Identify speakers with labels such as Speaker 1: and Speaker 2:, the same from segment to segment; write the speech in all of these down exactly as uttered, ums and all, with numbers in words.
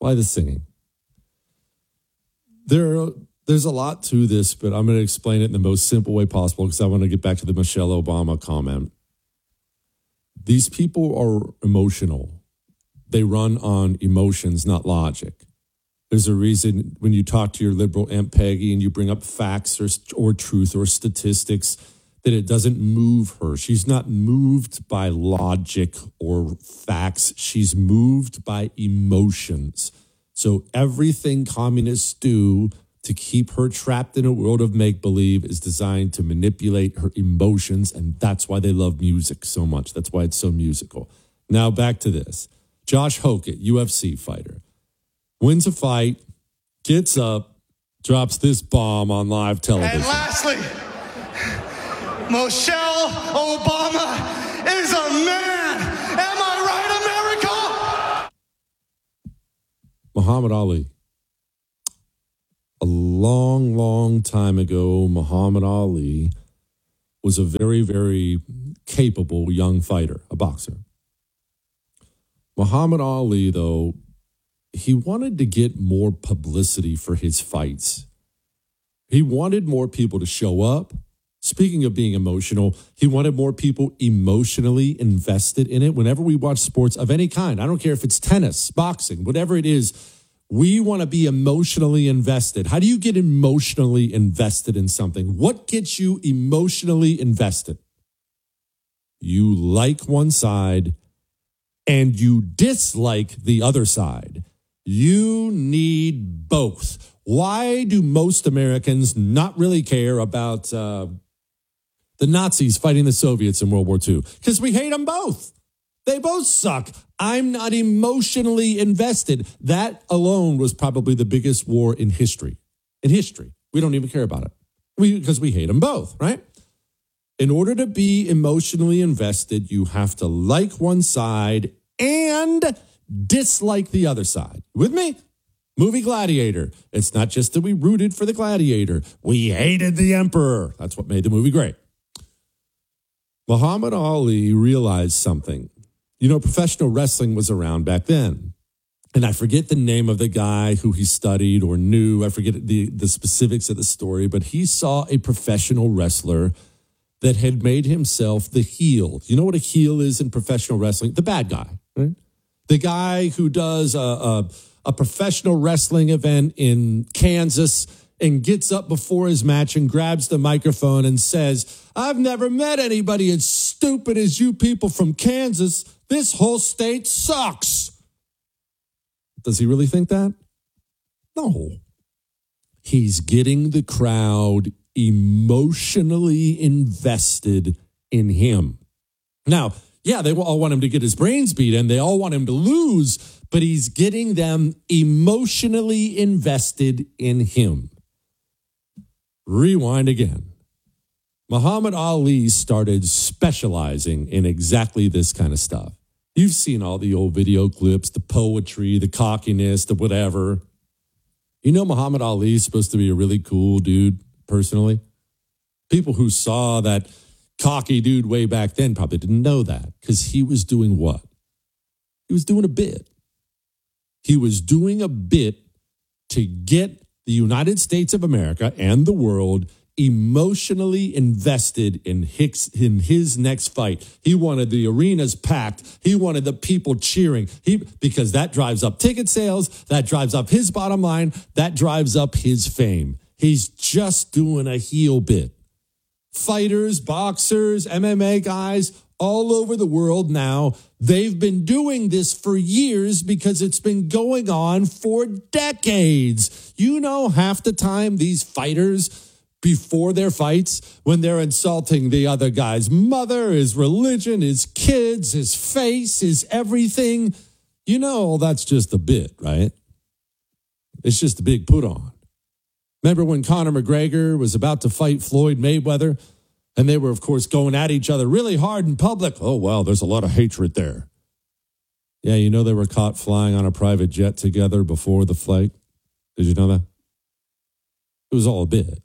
Speaker 1: Why the singing? There, there's a lot to this, but I'm going to explain it in the most simple way possible because I want to get back to the Michelle Obama comment. These people are emotional. They run on emotions, not logic. There's a reason when you talk to your liberal Aunt Peggy and you bring up facts or, or truth or statistics that it doesn't move her. She's not moved by logic or facts. She's moved by emotions. So everything communists do to keep her trapped in a world of make-believe is designed to manipulate her emotions, and that's why they love music so much. That's why it's so musical. Now back to this. Josh Hokett, U F C fighter, wins a fight, gets up, drops this bomb on live television.
Speaker 2: And lastly, Michelle Obama is a man. Am I right, America?
Speaker 1: Muhammad Ali. A long, long time ago, Muhammad Ali was a very, very capable young fighter, a boxer. Muhammad Ali, though, he wanted to get more publicity for his fights. He wanted more people to show up. Speaking of being emotional, he wanted more people emotionally invested in it. Whenever we watch sports of any kind, I don't care if it's tennis, boxing, whatever it is, we want to be emotionally invested. How do you get emotionally invested in something? What gets you emotionally invested? You like one side and you dislike the other side. You need both. Why do most Americans not really care about uh, the Nazis fighting the Soviets in World War Two? Because we hate them both. They both suck. I'm not emotionally invested. That alone was probably the biggest war in history. In history. We don't even care about it. We, because we hate them both, right? In order to be emotionally invested, you have to like one side and dislike the other side. With me? Movie Gladiator. It's not just that we rooted for the gladiator. We hated the emperor. That's what made the movie great. Muhammad Ali realized something. You know, professional wrestling was around back then. And I forget the name of the guy who he studied or knew. I forget the, the specifics of the story, but he saw a professional wrestler that had made himself the heel. You know what a heel is in professional wrestling? The bad guy, right? The guy who does a, a, a professional wrestling event in Kansas and gets up before his match and grabs the microphone and says, I've never met anybody as stupid as you people from Kansas. This whole state sucks. Does he really think that? No. He's getting the crowd emotionally invested in him. Now, yeah, they all want him to get his brains beat in. They all want him to lose, but he's getting them emotionally invested in him. Rewind again. Muhammad Ali started specializing in exactly this kind of stuff. You've seen all the old video clips, the poetry, the cockiness, the whatever. You know Muhammad Ali is supposed to be a really cool dude, personally. People who saw that cocky dude way back then probably didn't know that because he was doing what? He was doing a bit. He was doing a bit to get the United States of America and the world emotionally invested in Hicks in his next fight. He wanted the arenas packed. He wanted the people cheering. He because that drives up ticket sales, that drives up his bottom line, that drives up his fame. He's just doing a heel bit. Fighters, boxers, M M A guys all over the world now, they've been doing this for years because it's been going on for decades. You know, half the time these fighters before their fights, when they're insulting the other guy's mother, his religion, his kids, his face, his everything, you know that's just a bit, right? It's just a big put on. Remember when Conor McGregor was about to fight Floyd Mayweather, and they were, of course, going at each other really hard in public? Oh, wow, there's a lot of hatred there. Yeah, you know they were caught flying on a private jet together before the flight? Did you know that? It was all a bit.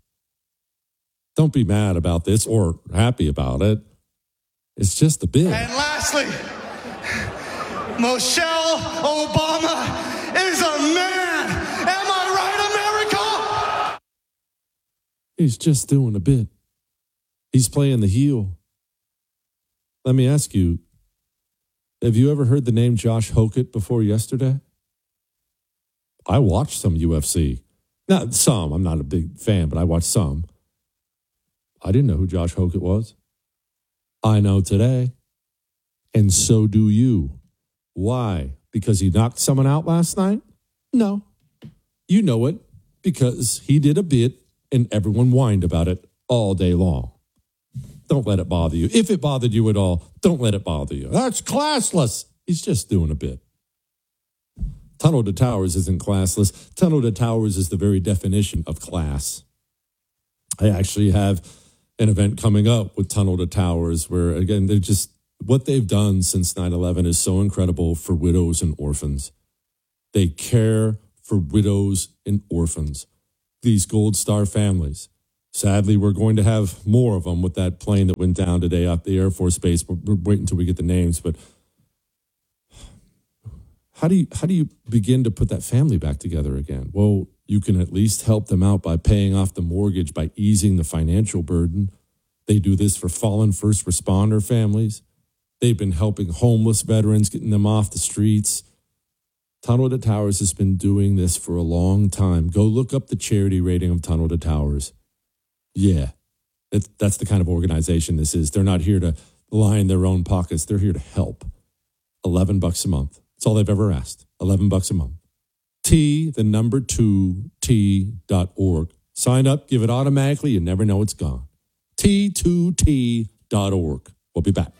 Speaker 1: Don't be mad about this or happy about it. It's just a bit.
Speaker 2: And lastly, Michelle Obama is a man. Am I right, America?
Speaker 1: He's just doing a bit. He's playing the heel. Let me ask you, have you ever heard the name Josh Hokett before yesterday? I watched some U F C. Not some. I'm not a big fan, but I watched some. I didn't know who Josh Hokett was. I know today. And so do you. Why? Because he knocked someone out last night? No. You know it because he did a bit and everyone whined about it all day long. Don't let it bother you. If it bothered you at all, don't let it bother you. That's classless. He's just doing a bit. Tunnel to Towers isn't classless. Tunnel to Towers is the very definition of class. I actually have an event coming up with Tunnel to Towers where, again, they're just, what they've done since nine eleven is so incredible for widows and orphans. They care for widows and orphans, these Gold Star families. Sadly, we're going to have more of them with that plane that went down today off the Air Force Base. We're, we're waiting until we get the names, but How do you how do you begin to put that family back together again? Well, you can at least help them out by paying off the mortgage, by easing the financial burden. They do this for fallen first responder families. They've been helping homeless veterans, getting them off the streets. Tunnel to Towers has been doing this for a long time. Go look up the charity rating of Tunnel to Towers. Yeah, that's, that's the kind of organization this is. They're not here to line their own pockets. They're here to help. eleven bucks a month. That's all they've ever asked. eleven bucks a month. T, the number two, T dot org. Sign up, give it automatically. You never know it's gone. T two T dot org. We'll be back.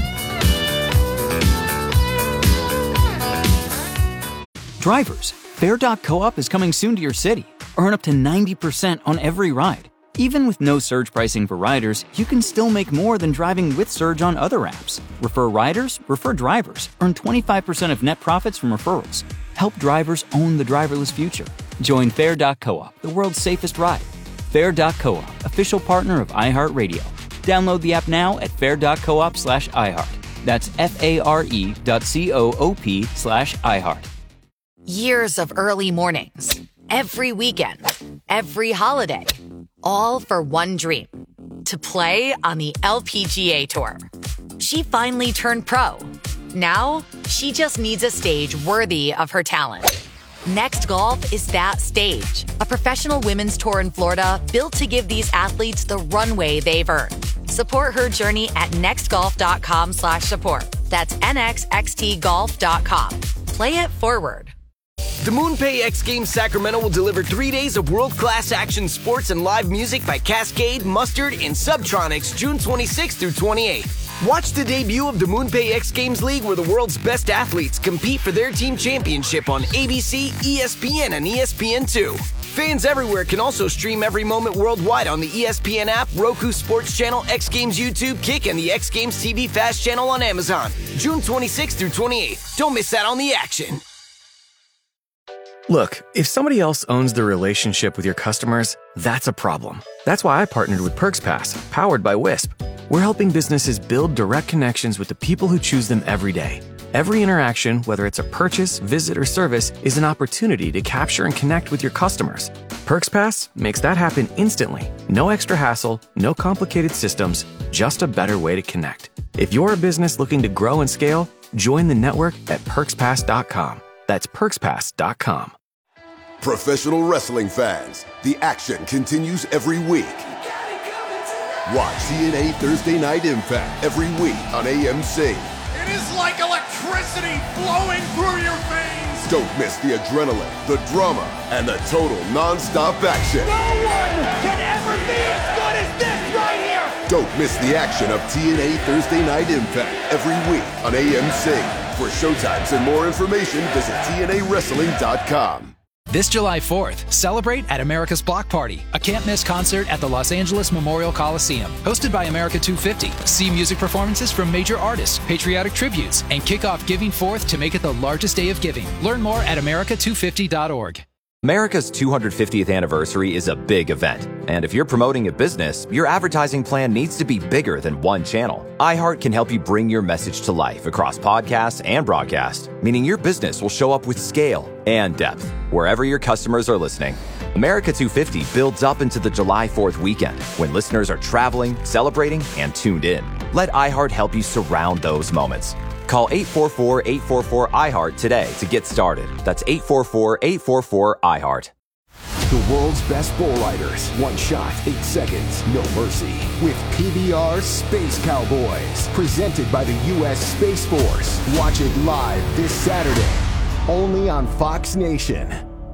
Speaker 3: Drivers, Fair dot coop is coming soon to your city. Earn up to ninety percent on every ride. Even with no surge pricing for riders, you can still make more than driving with Surge on other apps. Refer riders, refer drivers. Earn twenty-five percent of net profits from referrals. Help drivers own the driverless future. Join Fair dot coop, the world's safest ride. Fair dot coop, official partner of iHeartRadio. Download the app now at fair dot coop slash iHeart. That's F-A-R-E dot C-O-O-P slash iHeart.
Speaker 4: Years of early mornings, every weekend, every holiday, all for one dream, to play on the L P G A Tour. She finally turned pro. Now, she just needs a stage worthy of her talent. Next Golf is that stage, a professional women's tour in Florida built to give these athletes the runway they've earned. Support her journey at nextgolf.com slash support. That's N X X T golf dot com. Play it forward.
Speaker 5: The MoonPay X Games Sacramento will deliver three days of world-class action sports and live music by Cascade, Mustard, and Subtronics June twenty-sixth through twenty-eighth. Watch the debut of the MoonPay X Games League where the world's best athletes compete for their team championship on A B C, E S P N, and E S P N two. Fans everywhere can also stream every moment worldwide on the E S P N app, Roku Sports Channel, X Games YouTube, Kick, and the X Games T V Fast Channel on Amazon. June twenty-sixth through twenty-eighth. Don't miss out on the action.
Speaker 6: Look, if somebody else owns the relationship with your customers, that's a problem. That's why I partnered with PerksPass, powered by Wisp. We're helping businesses build direct connections with the people who choose them every day. Every interaction, whether it's a purchase, visit, or service, is an opportunity to capture and connect with your customers. PerksPass makes that happen instantly. No extra hassle, no complicated systems, just a better way to connect. If you're a business looking to grow and scale, join the network at perks pass dot com. That's perks pass dot com.
Speaker 7: Professional wrestling fans, the action continues every week. Watch T N A Thursday Night Impact every week on A M C.
Speaker 8: It is like electricity flowing through your veins.
Speaker 7: Don't miss the adrenaline, the drama, and the total non-stop action.
Speaker 8: No one can ever be as good as this right here.
Speaker 7: Don't miss the action of T N A Thursday Night Impact every week on A M C. For showtimes and more information, visit T N A wrestling dot com.
Speaker 9: This July fourth, celebrate at America's Block Party, a can't-miss concert at the Los Angeles Memorial Coliseum. Hosted by America two fifty. See music performances from major artists, patriotic tributes, and kick off Giving Fourth to make it the largest day of giving. Learn more at America two fifty dot org.
Speaker 10: America's two hundred fiftieth anniversary is a big event, and if you're promoting a business, your advertising plan needs to be bigger than one channel. iHeart can help you bring your message to life across podcasts and broadcast, meaning your business will show up with scale and depth wherever your customers are listening. America two fifty builds up into the July fourth weekend when listeners are traveling, celebrating, and tuned in. Let iHeart help you surround those moments. Call eight four four, eight four four, I heart today to get started. That's eight four four, eight four four, I heart.
Speaker 11: The world's best bull riders. One shot, eight seconds, no mercy. With P B R Space Cowboys. Presented by the U S Space Force. Watch it live this Saturday. Only on Fox Nation.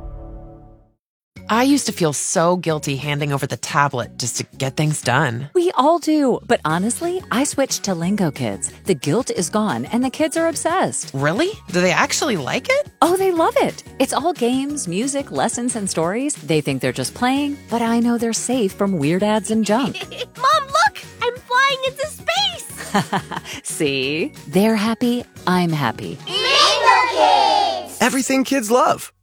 Speaker 12: I used to feel so guilty handing over the tablet just to get things done.
Speaker 13: We all do. But honestly, I switched to Lingo Kids. The guilt is gone and the kids are obsessed.
Speaker 12: Really? Do they actually like it?
Speaker 13: Oh, they love it. It's all games, music, lessons, and stories. They think they're just playing, but I know they're safe from weird ads and junk.
Speaker 14: Mom, look! I'm flying into space!
Speaker 13: See? They're happy. I'm happy.
Speaker 14: Lingo Kids!
Speaker 6: Everything kids love.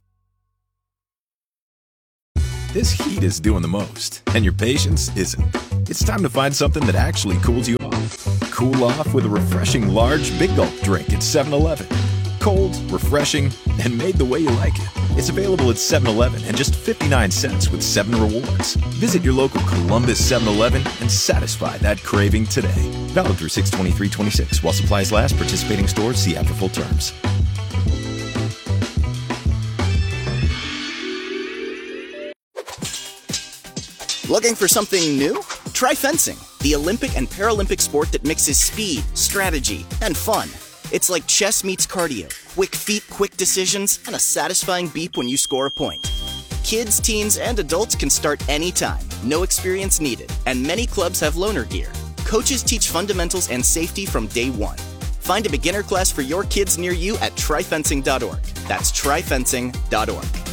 Speaker 15: This heat is doing the most, and your patience isn't. It's time to find something that actually cools you off. Cool off with a refreshing large Big Gulp drink at seven eleven. Cold, refreshing, and made the way you like it. It's available at seven eleven and just fifty-nine cents with seven rewards. Visit your local Columbus seven eleven and satisfy that craving today. Valid through six twenty-three twenty-six while supplies last. Participating stores, see app for full terms.
Speaker 16: Looking for something new? Try fencing, the Olympic and Paralympic sport that mixes speed, strategy, and fun. It's like chess meets cardio, quick feet, quick decisions, and a satisfying beep when you score a point. Kids, teens, and adults can start anytime, no experience needed, and many clubs have loaner gear. Coaches teach fundamentals and safety from day one. Find a beginner class for your kids near you at try fencing dot org. That's try fencing dot org.